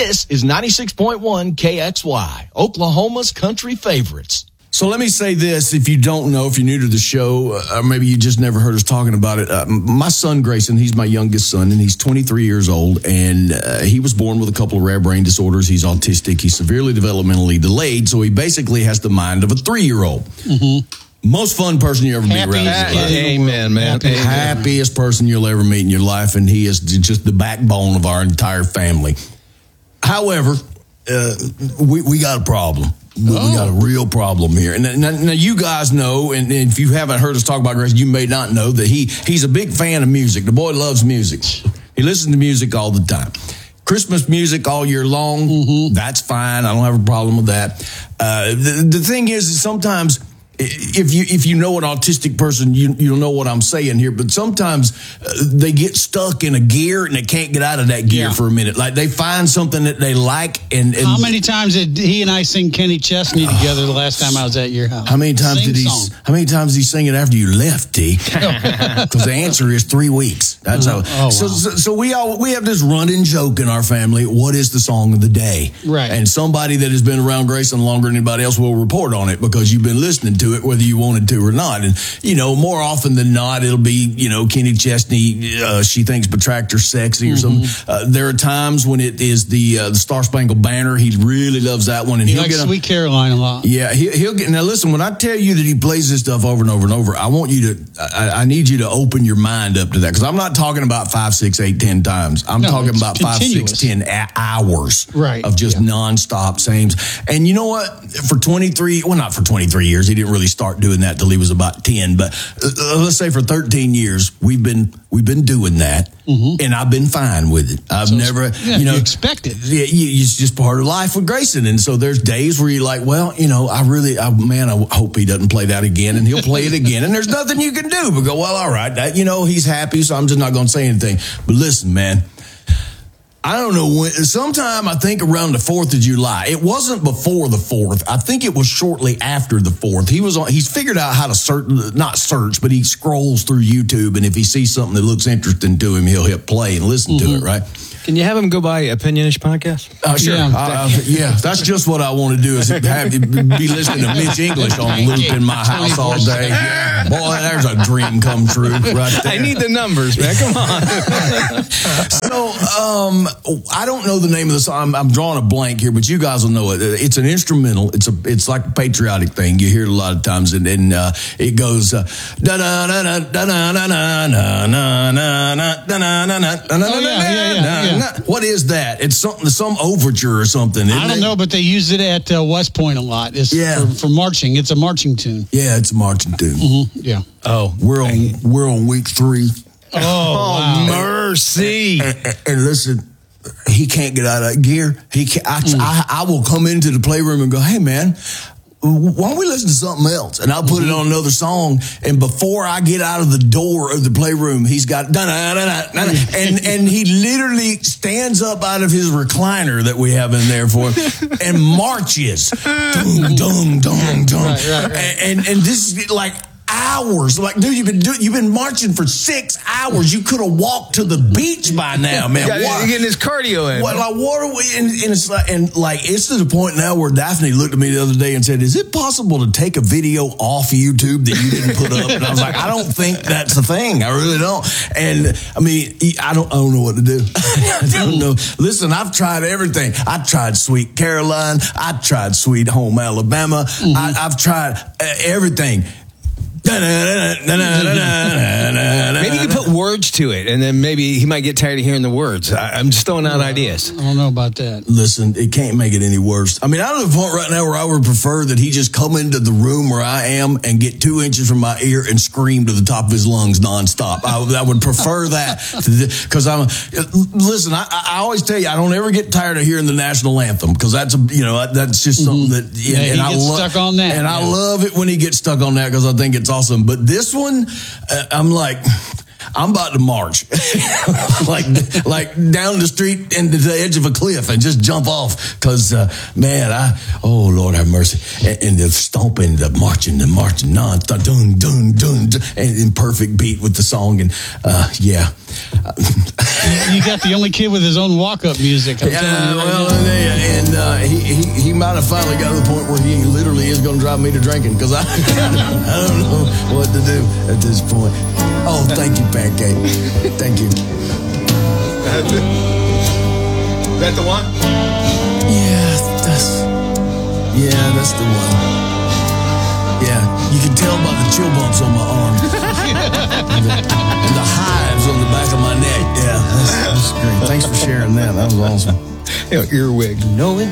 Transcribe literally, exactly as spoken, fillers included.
This is ninety-six point one K X Y, Oklahoma's country favorites. So let me say this, if you don't know, if you're new to the show, or maybe you just never heard us talking about it. Uh, my son, Grayson, he's my youngest son, and he's twenty-three years old, and uh, he was born with a couple of rare brain disorders. He's autistic. He's severely developmentally delayed, so he basically has the mind of a three-year-old. Mm-hmm. Most fun person you ever meet around Happiest his life. Amen, man. Amen. Happiest person you'll ever meet in your life, and he is just the backbone of our entire family. However, uh, we, we got a problem. We, oh. we got a real problem here. And now, now you guys know, and, and if you haven't heard us talk about Grayson, you may not know that he he's a big fan of music. The boy loves music. He listens to music all the time. Christmas music all year long, mm-hmm. That's fine. I don't have a problem with that. Uh, the, the thing is, is sometimes if you if you know an autistic person, you you'll know what I'm saying here. But sometimes uh, they get stuck in a gear and they can't get out of that gear yeah. for a minute. Like they find something that they like. And, and how many times did he and I sing Kenny Chesney together the last time I was at your house? How many times Same did he? Song. How many times did he sing it after you left, T? Because the answer is three weeks. That's oh, how. Oh, so, wow. so so we all we have this running joke in our family. What is the song of the day? Right. And somebody that has been around Grayson longer than anybody else will report on it because you've been listening to it, whether you wanted to or not. And, you know, more often than not, it'll be, you know, Kenny Chesney, uh, She Thinks Protractor's Sexy or mm-hmm. something. Uh, there are times when it is the uh, the Star Spangled Banner. He really loves that one. And he he'll likes get Sweet Caroline a lot. Yeah, he, he'll get. Now, listen, when I tell you that he plays this stuff over and over and over, I want you to, I, I need you to open your mind up to that. Because I'm not talking about five, six, eight, ten times. I'm no, talking about continuous. five, six, ten a- hours right. of just yeah. nonstop same. And you know what? For twenty-three, well, not for twenty-three years. He didn't really start doing that till he was about ten. But uh, let's say for thirteen years, we've been we've been doing that, mm-hmm. and I've been fine with it. I've so never, yeah, you know, you expect it. Yeah, you, it's just part of life with Grayson. And so there's days where you're like, well, you know, I really, I, man, I hope he doesn't play that again, and he'll play it again, and there's nothing you can do but go, well, all right, that, you know, he's happy, so I'm just not going to say anything. But listen, man. I don't know when, sometime I think around the fourth of July. It wasn't before the fourth. I think it was shortly after the fourth. He was on, he's figured out how to search, not search, but he scrolls through YouTube, and if he sees something that looks interesting to him, he'll hit play and listen mm-hmm. to it, right? Can you have him go by Opinionish Podcast? Uh, sure. Yeah. Uh, yeah, that's just what I want to do is have, be listening to Mitch English on loop in my house all day. Yeah. Boy, there's a dream come true right there. I need the numbers, man. Come on. So, um, I don't know the name of the song. I'm, I'm drawing a blank here, but you guys will know it. It's an instrumental. It's a. It's like a patriotic thing. You hear it a lot of times, and, and uh, it goes da da da da da da da da da da da da da da. What is that? It's something, some overture or something. Isn't I don't it? know, but they use it at uh, West Point a lot. It's yeah. for, for marching. It's a marching tune. Yeah, it's a marching tune. Mm-hmm. Yeah. Oh, we're on we're on week three. Oh, wow. mercy! And, and, and listen, he can't get out of that gear. He can't, I, mm. I, I will come into the playroom and go, hey, man, why don't we listen to something else? And I'll put mm-hmm. it on another song. And before I get out of the door of the playroom, he's got da da da da da, and and he literally stands up out of his recliner that we have in there for him and marches, dung dung dung dung, right, right, right. And, and and this is like hours. Like, dude, you've been do, you've been marching for six hours. You could have walked to the beach by now, man. Yeah, what, getting his cardio in. What, like, what are we? And, and it's like, and like, it's to the point now where Daphne looked at me the other day and said, "Is it possible to take a video off YouTube that you didn't put up?" And I was like, "I don't think that's a thing. I really don't." And I mean, I don't, I don't know what to do. I don't know. Listen, I've tried everything. I tried Sweet Caroline. I tried Sweet Home Alabama. Mm-hmm. I, I've tried uh, everything. Maybe you could put words to it, and then maybe he might get tired of hearing the words. I, I'm just throwing out ideas. I don't know about that. Listen, it can't make it any worse. I mean, I'm at the point right now where I would prefer that he just come into the room where I am and get two inches from my ear and scream to the top of his lungs nonstop. I, I would prefer that because I'm. Listen, I, I always tell you, I don't ever get tired of hearing the national anthem because that's a, you know, that's just something that. Yeah, and he I gets lo- stuck on that, and yeah. I love it when he gets stuck on that because I think it's awesome. But this one, uh, I'm like. I'm about to march, like like down the street and to the edge of a cliff and just jump off. Because uh, man, I oh Lord have mercy, and, and the stomping, the marching, the marching, non dun dun dun dun, and in perfect beat with the song, and uh, yeah. You got the only kid with his own walk-up music. I'm Yeah, telling you right well, now. and uh, he, he he might have finally got to the point where he literally is going to drive me to drinking because I I don't know what to do at this point. Oh, thank you, Pancake. Thank you. Is that the one? Yeah, that's yeah, that's the one. Yeah, you can tell by the chill bumps on my arm and, the, and the hives on the back of my neck. Yeah, that's, that's great. Thanks for sharing that. That was awesome. You know, earwig. No, it